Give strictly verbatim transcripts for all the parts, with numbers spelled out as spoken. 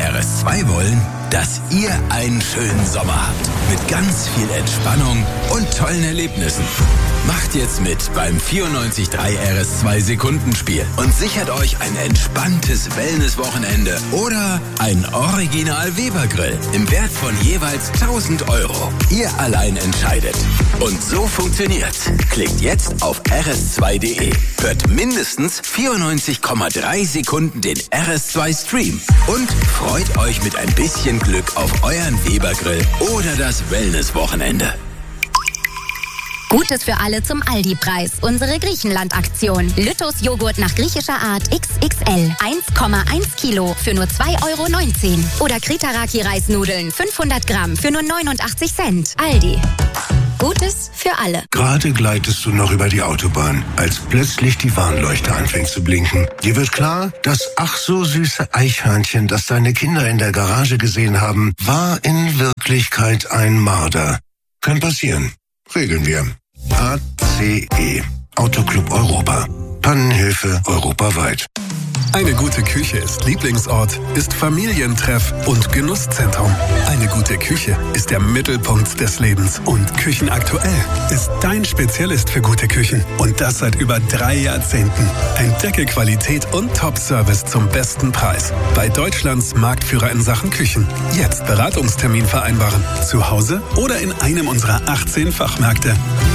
R S zwei wollen, dass ihr einen schönen Sommer habt. Mit ganz viel Entspannung und tollen Erlebnissen. Macht jetzt mit beim vierundneunzig Komma drei R S zwei Sekundenspiel und sichert euch ein entspanntes Wellness-Wochenende oder ein Original Weber-Grill im Wert von jeweils tausend Euro. Ihr allein entscheidet. Und so funktioniert's. Klickt jetzt auf r s zwei punkt d e, hört mindestens vierundneunzig Komma drei Sekunden den R S zwei Stream und freut euch mit ein bisschen Glück auf euren Weber-Grill oder das Wellness-Wochenende. Gutes für alle zum Aldi-Preis. Unsere Griechenland-Aktion. Lytos Joghurt nach griechischer Art X X L. eins Komma eins Kilo für nur zwei Euro neunzehn. Oder Kritaraki-Reisnudeln fünfhundert Gramm für nur neunundachtzig Cent. Aldi. Gutes für alle. Gerade gleitest du noch über die Autobahn, als plötzlich die Warnleuchte anfängt zu blinken. Dir wird klar, das ach so süße Eichhörnchen, das deine Kinder in der Garage gesehen haben, war in Wirklichkeit ein Marder. Kann passieren. Regeln wir. A C E. Autoclub Europa. Pannenhilfe europaweit. Eine gute Küche ist Lieblingsort, ist Familientreff und Genusszentrum. Eine gute Küche ist der Mittelpunkt des Lebens. Und Küchenaktuell ist dein Spezialist für gute Küchen. Und das seit über drei Jahrzehnten. Entdecke Qualität und Top-Service zum besten Preis. Bei Deutschlands Marktführer in Sachen Küchen. Jetzt Beratungstermin vereinbaren. Zu Hause oder in einem unserer achtzehn Fachmärkte.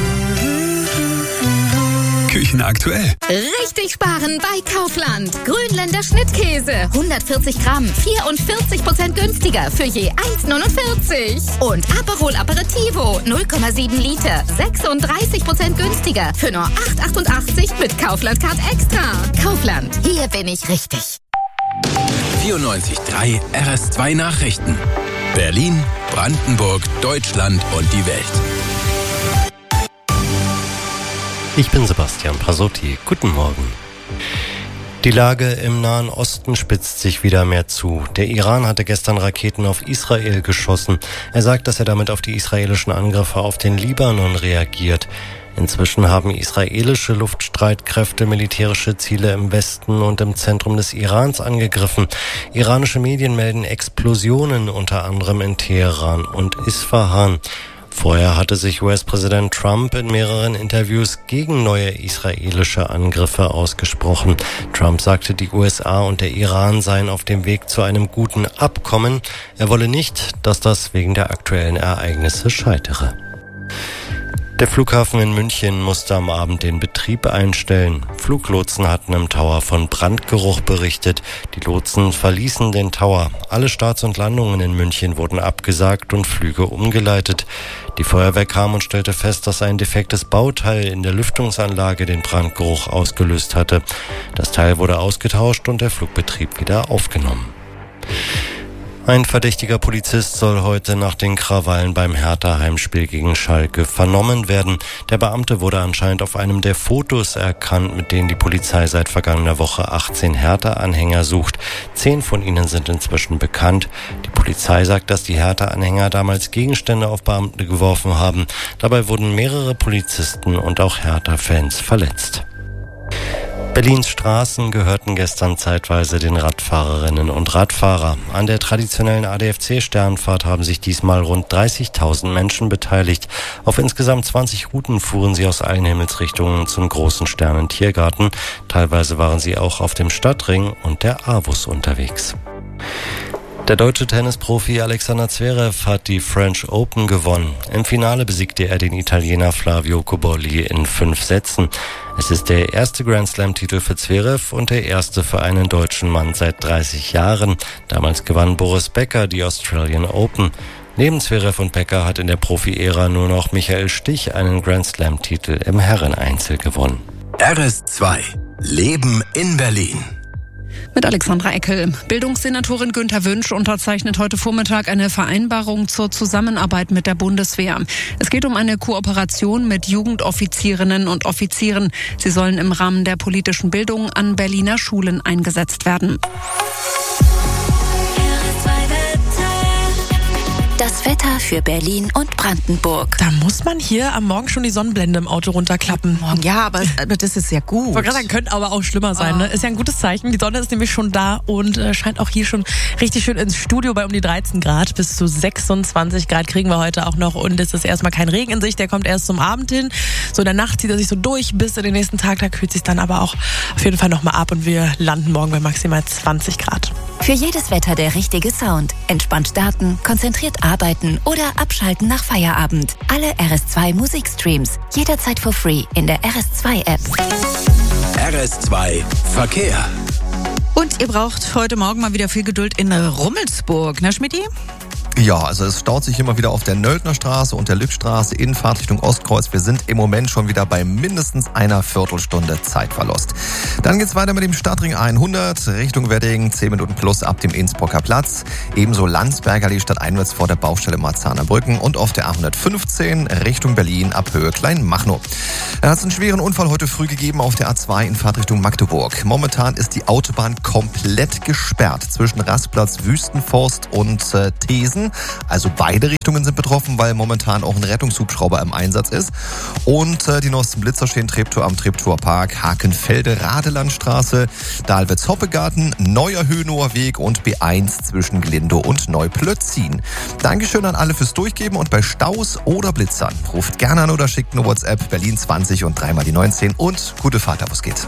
Küchen aktuell. Richtig sparen bei Kaufland. Grünländer Schnittkäse. hundertvierzig Gramm. vierundvierzig Prozent günstiger für je eins Komma neunundvierzig. Und Aperol Aperitivo. null Komma sieben Liter. sechsunddreißig Prozent günstiger für nur acht Komma achtundachtzig mit Kaufland Card Extra. Kaufland. Hier bin ich richtig. vierundneunzig Komma drei R S zwei Nachrichten. Berlin, Brandenburg, Deutschland und die Welt. Ich bin Sebastian Prasotti. Guten Morgen. Die Lage im Nahen Osten spitzt sich wieder mehr zu. Der Iran hatte gestern Raketen auf Israel geschossen. Er sagt, dass er damit auf die israelischen Angriffe auf den Libanon reagiert. Inzwischen haben israelische Luftstreitkräfte militärische Ziele im Westen und im Zentrum des Irans angegriffen. Iranische Medien melden Explosionen unter anderem in Teheran und Isfahan. Vorher hatte sich U S-Präsident Trump in mehreren Interviews gegen neue israelische Angriffe ausgesprochen. Trump sagte, die U S A und der Iran seien auf dem Weg zu einem guten Abkommen. Er wolle nicht, dass das wegen der aktuellen Ereignisse scheitere. Der Flughafen in München musste am Abend den Betrieb einstellen. Fluglotsen hatten im Tower von Brandgeruch berichtet. Die Lotsen verließen den Tower. Alle Starts und Landungen in München wurden abgesagt und Flüge umgeleitet. Die Feuerwehr kam und stellte fest, dass ein defektes Bauteil in der Lüftungsanlage den Brandgeruch ausgelöst hatte. Das Teil wurde ausgetauscht und der Flugbetrieb wieder aufgenommen. Ein verdächtiger Polizist soll heute nach den Krawallen beim Hertha-Heimspiel gegen Schalke vernommen werden. Der Beamte wurde anscheinend auf einem der Fotos erkannt, mit denen die Polizei seit vergangener Woche achtzehn Hertha-Anhänger sucht. Zehn von ihnen sind inzwischen bekannt. Die Polizei sagt, dass die Hertha-Anhänger damals Gegenstände auf Beamte geworfen haben. Dabei wurden mehrere Polizisten und auch Hertha-Fans verletzt. Berlins Straßen gehörten gestern zeitweise den Radfahrerinnen und Radfahrer. An der traditionellen A D F C-Sternfahrt haben sich diesmal rund dreißigtausend Menschen beteiligt. Auf insgesamt zwanzig Routen fuhren sie aus allen Himmelsrichtungen zum großen Sternentiergarten. Teilweise waren sie auch auf dem Stadtring und der A W U S unterwegs. Der deutsche Tennisprofi Alexander Zverev hat die French Open gewonnen. Im Finale besiegte er den Italiener Flavio Cobolli in fünf Sätzen. Es ist der erste Grand-Slam-Titel für Zverev und der erste für einen deutschen Mann seit dreißig Jahren. Damals gewann Boris Becker die Australian Open. Neben Zverev und Becker hat in der Profi-Ära nur noch Michael Stich einen Grand-Slam-Titel im Herreneinzel gewonnen. R S zwei. Leben in Berlin. Mit Alexandra Eckel. Bildungssenatorin Günther Wünsch unterzeichnet heute Vormittag eine Vereinbarung zur Zusammenarbeit mit der Bundeswehr. Es geht um eine Kooperation mit Jugendoffizierinnen und Offizieren. Sie sollen im Rahmen der politischen Bildung an Berliner Schulen eingesetzt werden. Das Wetter für Berlin und Brandenburg. Da muss man hier am Morgen schon die Sonnenblende im Auto runterklappen. Ja, aber, aber das ist ja gut. Ich wollte gerade sagen, könnte aber auch schlimmer sein. Ne? Ist ja ein gutes Zeichen. Die Sonne ist nämlich schon da und äh, scheint auch hier schon richtig schön ins Studio bei um die dreizehn Grad. Bis zu sechsundzwanzig Grad kriegen wir heute auch noch. Und es ist erstmal kein Regen in Sicht. Der kommt erst zum Abend hin. So in der Nacht zieht er sich so durch bis in den nächsten Tag. Da kühlt sich dann aber auch auf jeden Fall nochmal ab. Und wir landen morgen bei maximal zwanzig Grad. Für jedes Wetter der richtige Sound. Entspannt starten, konzentriert arbeiten oder abschalten nach Feierabend. Alle R S zwei Musikstreams. Jederzeit for free in der R S zwei App. R S zwei Verkehr. Und ihr braucht heute Morgen mal wieder viel Geduld in Rummelsburg, ne Schmidti? Ja, also es staut sich immer wieder auf der Nöldner Straße und der Lückstraße in Fahrtrichtung Ostkreuz. Wir sind im Moment schon wieder bei mindestens einer Viertelstunde Zeitverlust. Dann geht's weiter mit dem Stadtring hundert Richtung Wedding, zehn Minuten plus ab dem Innsbrucker Platz. Ebenso Landsberger Allee stadteinwärts vor der Baustelle Marzahner Brücken und auf der A hundertfünfzehn Richtung Berlin ab Höhe Kleinmachnow. Da hat es einen schweren Unfall heute früh gegeben auf der A zwei in Fahrtrichtung Magdeburg. Momentan ist die Autobahn komplett gesperrt zwischen Rastplatz Wüstenforst und äh, Thesen. Also beide Richtungen sind betroffen, weil momentan auch ein Rettungshubschrauber im Einsatz ist. Und äh, die neuesten Blitzer stehen Treptow am Treptower Park, Hakenfelde, Radelandstraße, Dahlwitz-Hoppegarten, Neuer Höhnower Weg und B eins zwischen Glindow und Neuplötzin. Dankeschön an alle fürs Durchgeben und bei Staus oder Blitzern ruft gerne an oder schickt eine WhatsApp Berlin zwanzig und dreimal die neunzehn und gute Fahrt, wo es geht.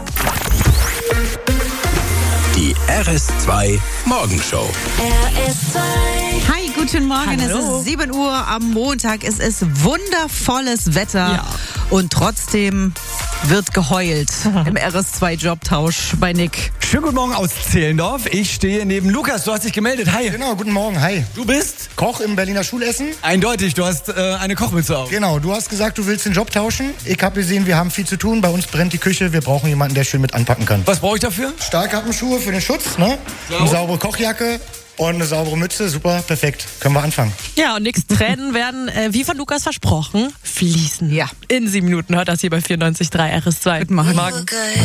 Die R S zwei Morgenshow. R S zwei. Hi, guten Morgen. Hallo. Es ist sieben Uhr am Montag. Es ist wundervolles Wetter. Ja. Und trotzdem wird geheult im R S zwei Jobtausch bei Nick. Schönen guten Morgen aus Zehlendorf. Ich stehe neben Lukas. Du hast dich gemeldet. Hi. Genau, guten Morgen. Hi. Du bist? Koch im Berliner Schulessen. Eindeutig, du hast äh, eine Kochmütze auf. Genau, du hast gesagt, du willst den Job tauschen. Ich habe gesehen, wir haben viel zu tun. Bei uns brennt die Küche. Wir brauchen jemanden, der schön mit anpacken kann. Was brauche ich dafür? Stahlkappenschuhe für den Schutz, ne? Eine saubere Kochjacke und eine saubere Mütze. Super, perfekt. Können wir anfangen. Ja, und nix Tränen werden, äh, wie von Lukas versprochen, fließen. Ja. In sieben Minuten hört das hier bei vierundneunzig Komma drei R S zwei. Guten Morgen. Morgen.